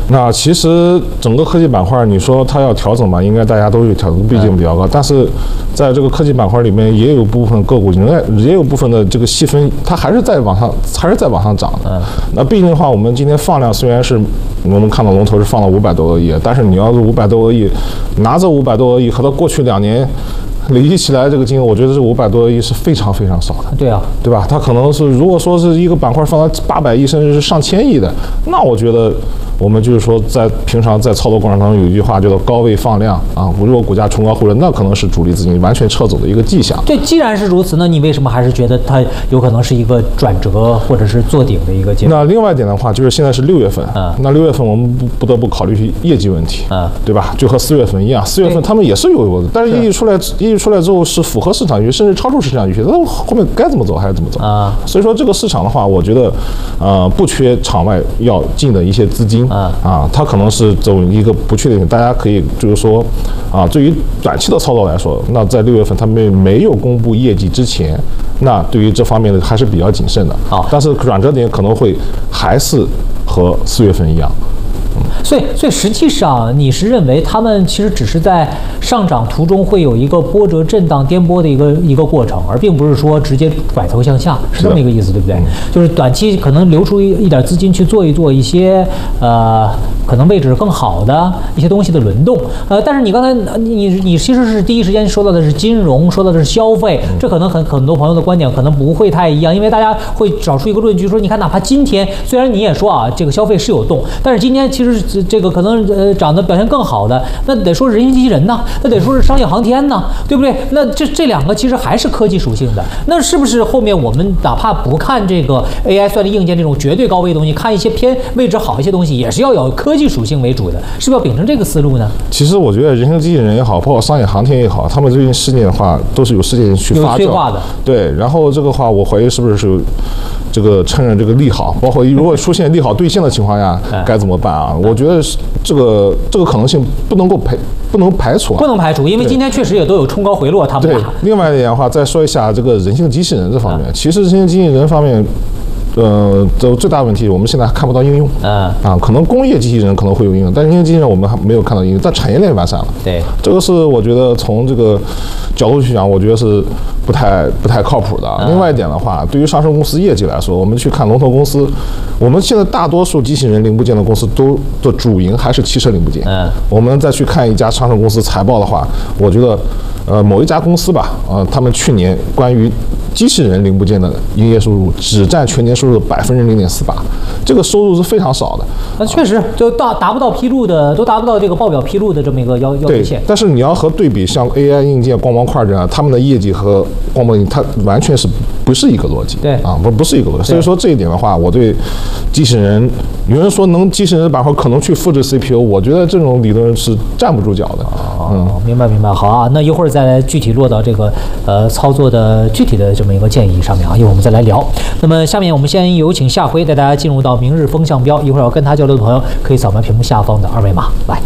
那其实整个科技板块，你说它要调整嘛，应该大家都有调整，毕竟比较高。但是在这个科技板块里面，也有部分个股，也有部分的这个细分，它还是在往上涨的。那毕竟的话，我们今天放量虽然是我们看到龙头是放了500多个亿，但是你要是500多个亿，拿着500多个亿和它过去2年累积起来这个金额，我觉得这500多个亿是非常非常少的。 对啊， 对吧？它可能是如果说是一个板块放到800亿甚至是上千亿的，那我觉得我们就是说在平常在操作过程当中有一句话叫做高位放量啊，如果股价冲高或者那可能是主力资金完全撤走的一个迹象。 对，既然是如此，那你为什么还是觉得它有可能是一个转折或者是做顶的一个阶段？ 那另外一点的话，就是现在是6月份，那6月份我们不得不考虑业绩问题，对吧？就和4月份一样，4月份他们也是有的，但是业绩出来之后是符合市场预期，甚至超出市场预期，那后面该怎么走还是怎么走啊？所以说这个市场的话，我觉得不缺场外要进的一些资金它可能是走一个不确定性，大家可以就是说对于短期的操作来说，那在6月份他们没有公布业绩之前，那对于这方面的还是比较谨慎的但是转折点可能会还是和4月份一样。 所以实际上你是认为他们其实只是在上涨途中会有一个波折、震荡、颠簸的一个过程，而并不是说直接拐头向下，是这么一个意思，对不对？就是短期可能留出一点资金去做一些可能位置更好的一些东西的轮动。但是你刚才你其实是第一时间说到的是金融，说到的是消费，这可能很多朋友的观点可能不会太一样，因为大家会找出一个论据说，你看哪怕今天虽然你也说这个消费是有动，但是今天其实这个可能涨得表现更好的，那得说是人形机器人呢，那得说是商业航天呢，对不对？那这两个其实还是科技属性的，那是不是后面我们哪怕不看这个 AI 算力硬件这种绝对高位的东西，看一些偏位置好一些东西，也是要有科技属性为主的，是不是要秉承这个思路呢？ 其实我觉得人形机器人也好，包括商业航天也好，他们这些事件的话，都是有事件去发酵的。 对，然后这个话，我怀疑是不是这个承认这个利好，包括如果出现利好兑现的情况下，该怎么办啊？我觉得这个可能性不能排除不能排除，因为今天确实也都有冲高回落，他们俩。 对，另外一点的话，再说一下这个人形机器人这方面，其实人形机器人方面。最大问题我们现在还看不到应用可能工业机器人可能会有应用，但是人形机器人我们还没有看到应用，但产业链完善了。 对， 这个是我觉得从这个角度去讲，我觉得是不太靠谱的。另外一点的话，对于上市公司业绩来说，我们去看龙头公司，我们现在大多数机器人零部件的公司都的主营还是汽车零部件。我们再去看一家上市公司财报的话，我觉得某一家公司吧，他们去年关于机器人零部件的营业收入只占全年收入的0.48%，这个收入是非常少的。 那确实就达不到披露的，都达不到这个报表披露的这么一个要求线。 但是你要和对比像 AI 硬件、光模块这样，他们的业绩和光模它完全是不是一个逻辑。 对不是一个逻辑。所以说这一点的话，我对机器人，有人说机器人板块可能去复制 CPU， 我觉得这种理论是站不住脚的。 明白。好啊，那一会儿再来具体落到这个操作的具体的这么一个建议上面一会儿我们再来聊。那么下面我们先有请夏辉带大家进入到明日风向标，一会儿要跟他交流的朋友可以扫描屏幕下方的2维码来。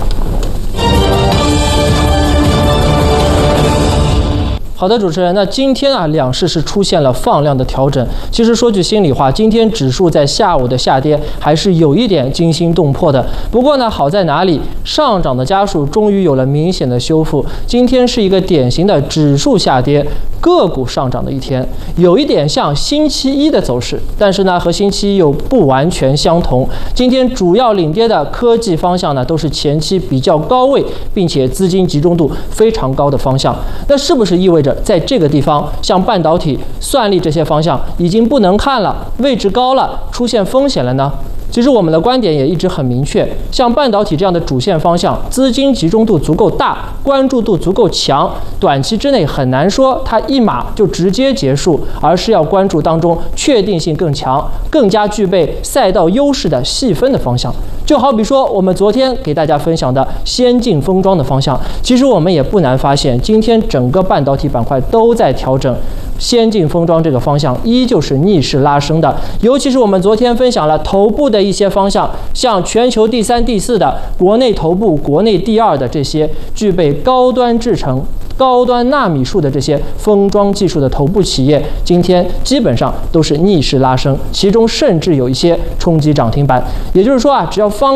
好的，主持人，那今天两市是出现了放量的调整。其实说句心里话，今天指数在下午的下跌还是有一点惊心动魄的。不过呢，好在哪里？上涨的家数终于有了明显的修复。今天是一个典型的指数下跌，个股上涨的一天，有一点像星期一的走势，但是呢，和星期一又不完全相同。今天主要领跌的科技方向呢，都是前期比较高位，并且资金集中度非常高的方向。那是不是意味着在这个地方，像半导体、算力这些方向已经不能看了，位置高了，出现风险了呢？其实我们的观点也一直很明确，像半导体这样的主线方向，资金集中度足够大，关注度足够强，短期之内很难说它一码就直接结束，而是要关注当中确定性更强、更加具备赛道优势的细分的方向。就好比说我们昨天给大家分享的先进封装的方向，其实我们也不难发现，今天整个半导体板块都在调整。先进封装这个方向依旧是逆势拉升的，尤其是我们昨天分享了头部的一些方向，像全球第3、第4的、国内头部、国内第2的这些具备高端制程、高端纳米数的这些封装技术的头部企业，今天基本上都是逆势拉升，其中甚至有一些冲击涨停板。也就是说只要方